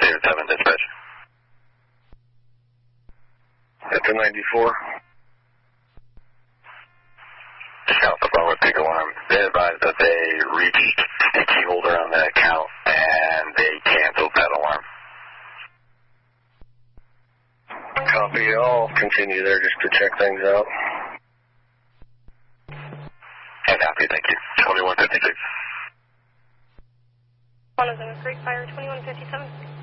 David 7, dispatch. At the 94. Scout the phone with big alarm. They advised that they reached a key holder on that account and they canceled that alarm. Copy. I'll continue there just to check things out. And happy, thank you. 2156. One of them is Great Fire 2157.